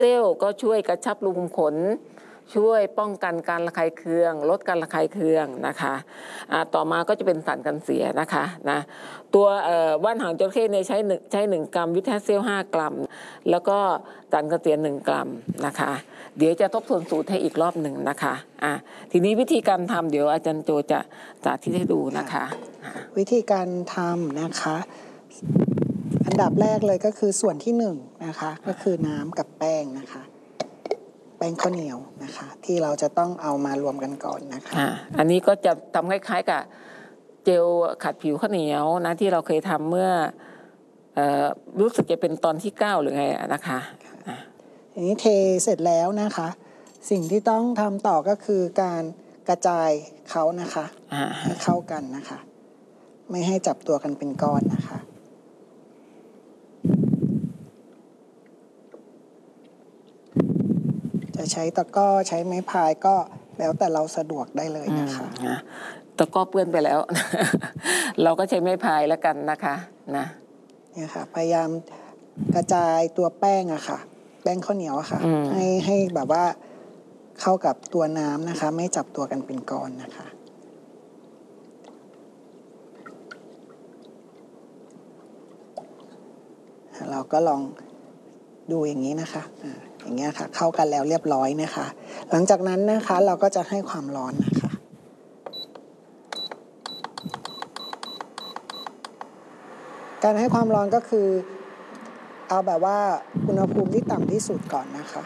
เซลล์ก็ช่วยกระชับรูขุมขนช่วยป้องกันการระคายเคืองลดการระคายเคืองนะคะต่อมาก็จะเป็นสารกันเสียนะคะนะตัวว่านหางจระเข้เนี่ยใช้1 กรัมวิตาเซล5 กรัมแล้วก็สารกันเสีย1 กรัมนะคะเดี๋ยวจะทบทวนสูตรให้อีกรอบหนึ่งนะคะทีนี้วิธีการทำเดี๋ยวอาจารย์โจจะสาธิตให้ดูนะคะวิธีการทำนะคะอันดับแรกเลยก็คือส่วนที่1นะคะก็คือน้ำกับแป้งนะคะแป้งข้าวเหนียวนะคะที่เราจะต้องเอามารวมกันก่อนนะคะอันนี้ก็จะทำคล้ายๆกับเจลขัดผิวข้าวเหนียวนะที่เราเคยทำเมื่อรู้สึกจะเป็นตอนที่9หรือไงนะคะทีนี้เทเสร็จแล้วนะคะสิ่งที่ต้องทำต่อก็คือการกระจายเขานะคะให้เข้ากันนะคะไม่ให้จับตัวกันเป็นก้อนนะคะจะใช้ตะกร้อใช้ไม้พายก็แล้วแต่เราสะดวกได้เลยนะคะตะกร้อเปื้อนไปแล้ว เราก็ใช้ไม้พายแล้วกันนะคะเนี่ยค่ะพยายามกระจายตัวแป้งอะค่ะแป้งข้าวเหนียวอะค่ะให้แบบว่าเข้ากับตัวน้ำนะคะไม่จับตัวกันเป็นก้อนนะคะเราก็ลองดูอย่างนี้นะคะอย่างเงี้ยค่ะเข้ากันแล้วเรียบร้อยนะคะหลังจากนั้นนะคะเราก็จะให้ความร้อนนะคะการให้ความร้อนก็คือเอาแบบว่าอุณหภูมิที่ต่ำที่สุดก่อนนะคะ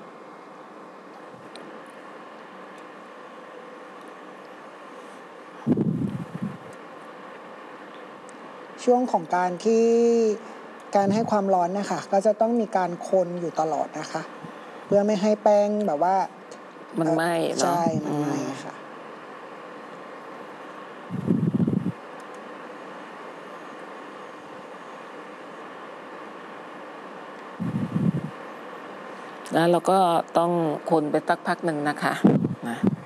ช่วงของการให้ความร้อนนะคะก็จะต้องมีการคนอยู่ตลอดนะคะเพื่อไม่ให้แป้งแบบว่ามันไหม้เนาะใช่มันไหม้ค่ะแล้วเราก็ต้องคนไปสักพักหนึ่งนะคะ